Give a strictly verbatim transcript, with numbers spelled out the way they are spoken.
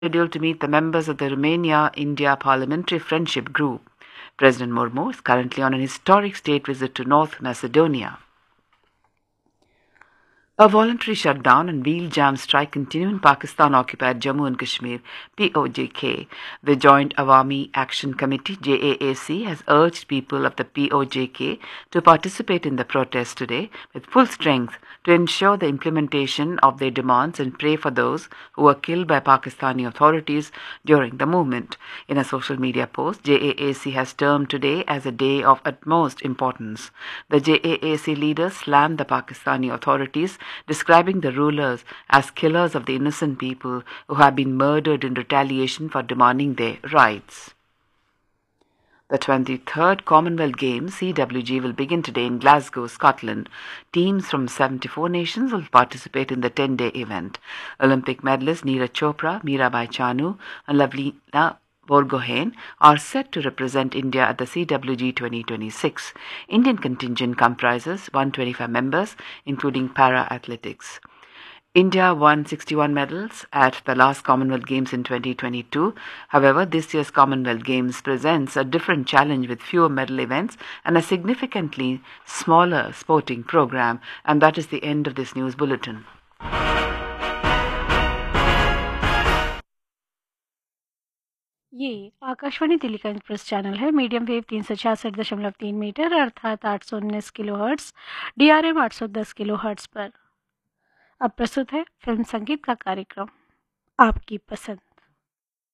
scheduled to meet the members of the Romania-India Parliamentary Friendship Group. President Murmu is currently on an historic state visit to North Macedonia. A voluntary shutdown and wheel jam strike continue in Pakistan-occupied Jammu and Kashmir, P O J K. The Joint Awami Action Committee, J A A C, has urged people of the P O J K to participate in the protest today with full strength to ensure the implementation of their demands and pray for those who were killed by Pakistani authorities during the movement. In a social media post, J A A C has termed today as a day of utmost importance. The J A A C leaders slammed the Pakistani authorities, describing the rulers as killers of the innocent people who have been murdered in retaliation for demanding their rights. The twenty-third Commonwealth Games, C W G, will begin today in Glasgow, Scotland. Teams from seventy-four nations will participate in the ten-day event. Olympic medalists Neeraj Chopra, Mirabai Chanu, and Lavlina Borgohain are set to represent India at the C W G twenty twenty-six. Indian contingent comprises one hundred twenty-five members, including para-athletics. India won sixty-one medals at the last Commonwealth Games in twenty twenty-two. However, this year's Commonwealth Games presents a different challenge with fewer medal events and a significantly smaller sporting program. And that is the end of this news bulletin. ये आकाशवाणी दिल्ली का express channel है। Medium wave तीन सौ छियासठ दशमलव तीन metre अर्थात आठ सौ उन्नीस kilo hertz, D R M आठ सौ दस किलो हर्ट्स पर। अब प्रस्तुत है फिल्म संगीत का कार्यक्रम आपकी पसंद।